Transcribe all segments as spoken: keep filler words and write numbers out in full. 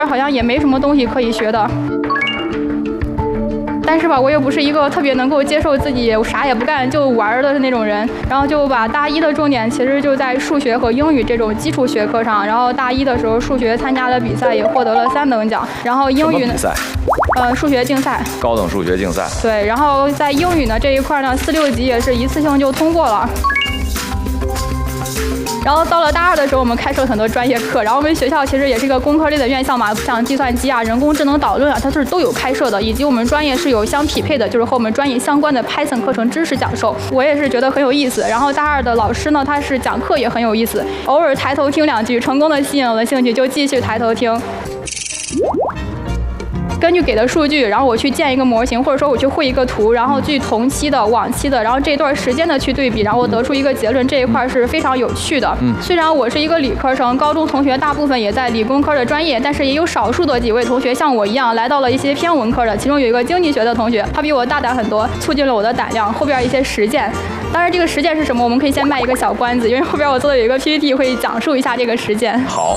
好像也没什么东西可以学的。但是吧，我也不是一个特别能够接受自己啥也不干就玩的那种人，然后就把大一的重点其实就在数学和英语这种基础学科上。然后大一的时候，数学参加了比赛，也获得了三等奖。然后英语呢？ 比赛？ 呃，数学竞赛。 高等数学竞赛。 对，然后在英语呢这一块呢，四六级也是一次性就通过了。然后到了大二的时候，我们开设了很多专业课。然后我们学校其实也是一个工科类的院校嘛，像计算机啊、人工智能导论啊，它是都有开设的。以及我们专业是有相匹配的，就是和我们专业相关的 Python 课程知识讲授。我也是觉得很有意思。然后大二的老师呢，他是讲课也很有意思，偶尔抬头听两句，成功的吸引了我的兴趣，就继续抬头听。根据给的数据，然后我去建一个模型，或者说我去绘一个图，然后据同期的、往期的，然后这段时间的去对比，然后我得出一个结论，这一块是非常有趣的。嗯，虽然我是一个理科生，高中同学大部分也在理工科的专业，但是也有少数的几位同学像我一样来到了一些偏文科的，其中有一个经济学的同学，他比我大胆很多，促进了我的胆量。后边一些实践，当然这个实践是什么，我们可以先卖一个小关子，因为后边我做的有一个 P P T 会讲述一下这个实践。 好。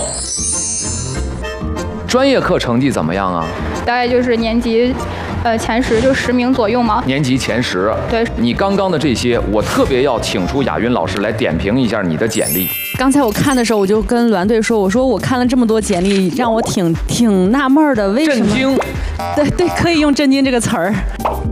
专业课成绩怎么样啊？ 大概就是年级，呃前十，就十名左右嘛。 年级前十。 对。 你刚刚的这些，我特别要请出亚云老师来点评一下你的简历。 刚才我看的时候，我就跟栾队说，我说我看了这么多简历，让我挺挺纳闷的，为什么？ 震惊。 对对，可以用震惊这个词儿。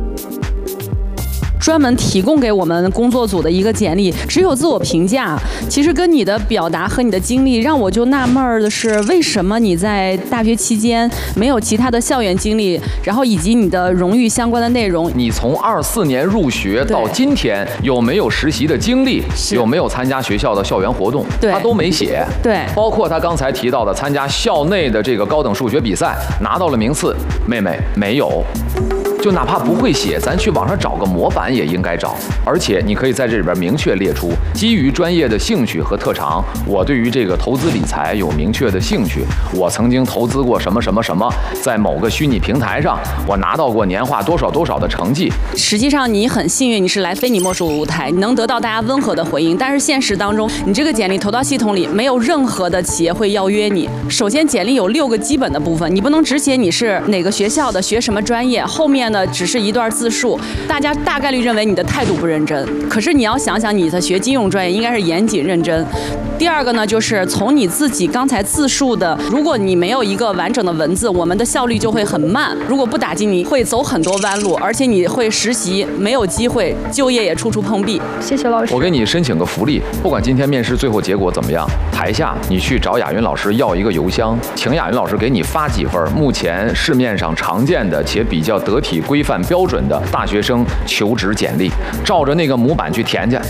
专门提供给我们工作组的一个简历，只有自我评价。其实跟你的表达和你的经历，让我就纳闷的是，为什么你在大学期间没有其他的校园经历，然后以及你的荣誉相关的内容。 你从二四年入学到今天，有没有实习的经历？有没有参加学校的校园活动？ 对， 他都没写。 对， 包括他刚才提到的参加校内的这个高等数学比赛，拿到了名次，妹妹没有。就哪怕不会写，咱去网上找个模板也应该找。而且你可以在这里边明确列出，基于专业的兴趣和特长，我对于这个投资理财有明确的兴趣。我曾经投资过什么什么什么，在某个虚拟平台上，我拿到过年化多少多少的成绩。 实际上你很幸运，你是来非你莫属舞台，你能得到大家温和的回应。但是现实当中，你这个简历投到系统里，没有任何的企业会邀约你。首先，简历有六个基本的部分，你不能只写你是哪个学校的，学什么专业，后面呢只是一段自述，大家大概率认为你的态度不认真。可是你要想想，你的学金融专业应该是严谨认真。第二个呢，就是从你自己刚才自述的，如果你没有一个完整的文字，我们的效率就会很慢。如果不打击你，会走很多弯路，而且你会实习没有机会，就业也处处碰壁。 谢谢老师。 我给你申请个福利，不管今天面试最后结果怎么样，台下你去找亚云老师要一个邮箱，请亚云老师给你发几份目前市面上常见的且比较得体规范标准的大学生求职简历，照着那个模板去填去。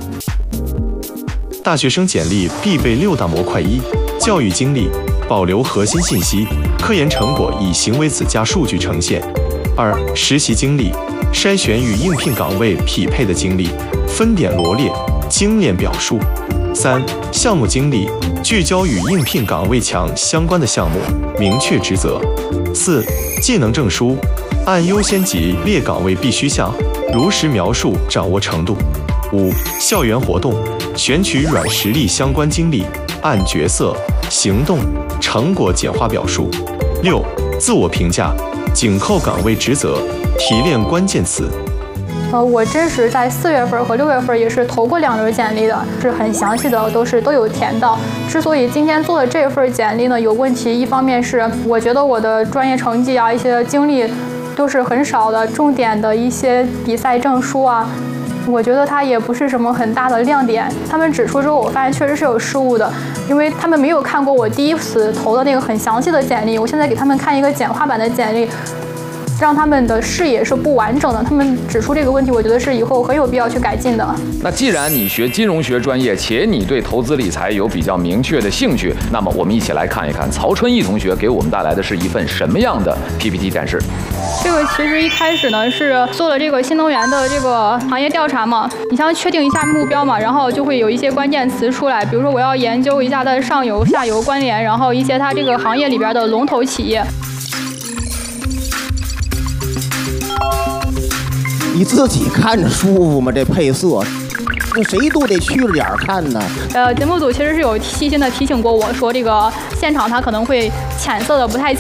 大学生简历必备六大模块：一、教育经历，保留核心信息，科研成果以行为子加数据呈现；二、实习经历，筛选与应聘岗位匹配的经历，分点罗列，精炼表述；三、项目经历，聚焦与应聘岗位强相关的项目，明确职责；四、技能证书，按优先级列岗位必须项，如实描述掌握程度；五、校园活动，选取软实力相关经历，按角色、行动、成果简化表述；六、自我评价，紧扣岗位职责，提炼关键词。 呃，我真实在四月份和六月份也是投过两轮简历的，是很详细的，都是都有填到。之所以今天做的这份简历呢有问题，一方面是我觉得我的专业成绩啊、一些经历都是很少的，重点的一些比赛证书啊，我觉得它也不是什么很大的亮点。他们指出之后，我发现确实是有失误的，因为他们没有看过我第一次投的那个很详细的简历。我现在给他们看一个简化版的简历，让他们的视野是不完整的。他们指出这个问题，我觉得是以后很有必要去改进的。 那既然你学金融学专业，且你对投资理财有比较明确的兴趣，那么我们一起来看一看曹春义同学给我们带来的是一份什么样的 P P T 展示。 这个其实一开始呢是做了这个新能源的这个行业调查嘛，你想确定一下目标嘛，然后就会有一些关键词出来，比如说我要研究一下它的上游下游关联，然后一些它这个行业里边的龙头企业。 你自己看着舒服吗？这配色。 那谁都得去着点看呢。 呃，节目组其实是有细心的提醒过我说，这个现场他可能会浅色的不太